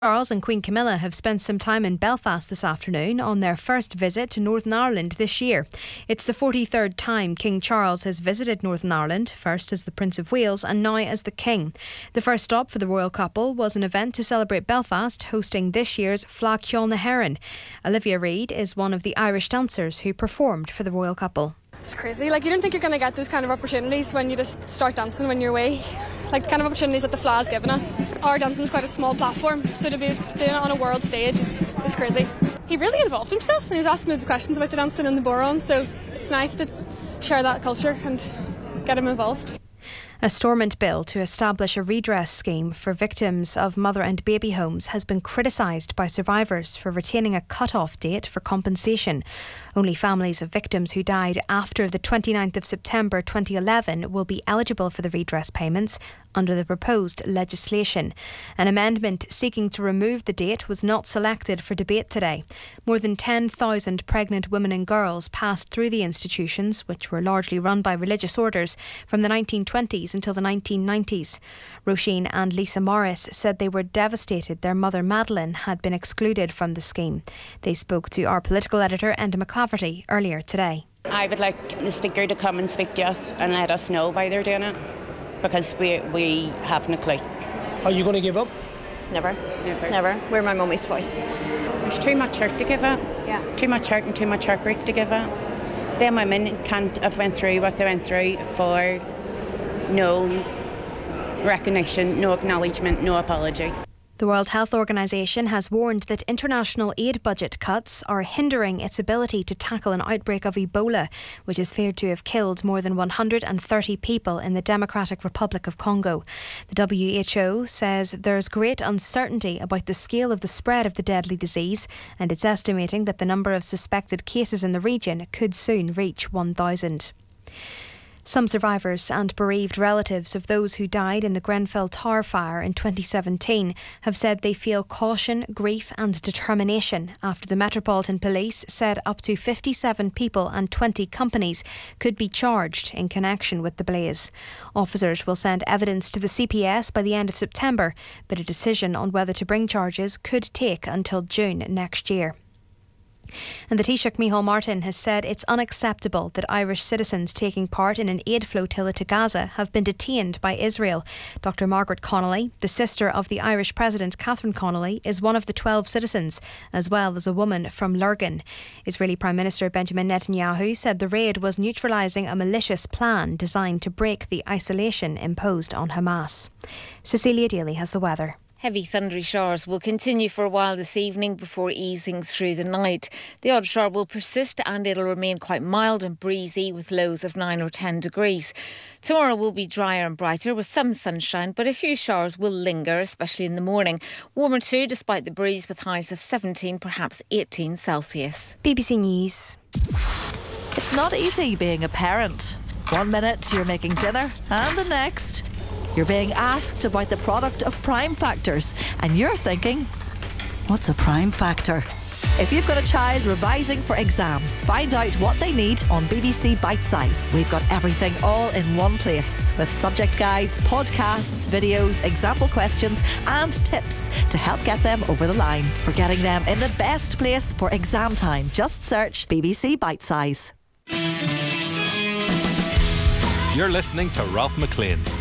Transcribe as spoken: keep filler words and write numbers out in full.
Charles and Queen Camilla have spent some time in Belfast this afternoon on their first visit to Northern Ireland this year. It's the forty-third time King Charles has visited Northern Ireland, first as the Prince of Wales and now as the King. The first stop for the royal couple was an event to celebrate Belfast, hosting this year's Fleadh Cheoil na hÉireann. Olivia Reid is one of the Irish dancers who performed for the royal couple. It's crazy. Like, you don't think you're going to get those kind of opportunities when you just start dancing when you're away. Like, the kind of opportunities that the Fleadh's given us. Our dancing's quite a small platform, so to be doing it on a world stage is, is crazy. He really involved himself and he was asking loads of questions about the dancing and the Boron, so it's nice to share that culture and get him involved. A Stormont bill to establish a redress scheme for victims of mother and baby homes has been criticised by survivors for retaining a cut-off date for compensation. Only families of victims who died after the twenty-ninth of September twenty eleven will be eligible for the redress payments under the proposed legislation. An amendment seeking to remove the date was not selected for debate today. More than ten thousand pregnant women and girls passed through the institutions, which were largely run by religious orders, from the nineteen twenties until the nineteen nineties. Roisin and Lisa Morris said they were devastated their mother Madeleine had been excluded from the scheme. They spoke to our political editor Enda McClafferty earlier today. I would like the Speaker to come and speak to us and let us know why they're doing it, because we we have no clue. Are you going to give up? Never. Never. Never. We're my mummy's voice. There's too much hurt to give up. Yeah. Too much hurt and too much heartbreak to give up. Them women can't have went through what they went through for no recognition, no acknowledgement, no apology. The World Health Organization has warned that international aid budget cuts are hindering its ability to tackle an outbreak of Ebola, which is feared to have killed more than one hundred thirty people in the Democratic Republic of Congo. The W H O says there's great uncertainty about the scale of the spread of the deadly disease, and it's estimating that the number of suspected cases in the region could soon reach one thousand. Some survivors and bereaved relatives of those who died in the Grenfell Tower fire in twenty seventeen have said they feel caution, grief and determination after the Metropolitan Police said up to fifty-seven people and twenty companies could be charged in connection with the blaze. Officers will send evidence to the C P S by the end of September, but a decision on whether to bring charges could take until June next year. And the Taoiseach Micheál Martin has said it's unacceptable that Irish citizens taking part in an aid flotilla to Gaza have been detained by Israel. Doctor Margaret Connolly, the sister of the Irish President Catherine Connolly, is one of the twelve citizens, as well as a woman from Lurgan. Israeli Prime Minister Benjamin Netanyahu said the raid was neutralising a malicious plan designed to break the isolation imposed on Hamas. Cecilia Daly has the weather. Heavy thundery showers will continue for a while this evening before easing through the night. The odd shower will persist and it'll remain quite mild and breezy with lows of nine or ten degrees. Tomorrow will be drier and brighter with some sunshine, but a few showers will linger, especially in the morning. Warmer too, despite the breeze, with highs of seventeen, perhaps eighteen Celsius. B B C News. It's not easy being a parent. One minute you're making dinner and the next you're being asked about the product of Prime Factors, and you're thinking, what's a Prime Factor? If you've got a child revising for exams, find out what they need on B B C Bite Size. We've got everything all in one place, with subject guides, podcasts, videos, example questions and tips to help get them over the line. For getting them in the best place for exam time, just search B B C Bite Size. You're listening to Ralph McLean.